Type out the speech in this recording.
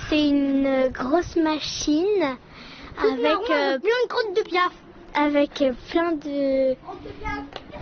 C'est une grosse machine avec plein de crottes de piaf. Avec plein de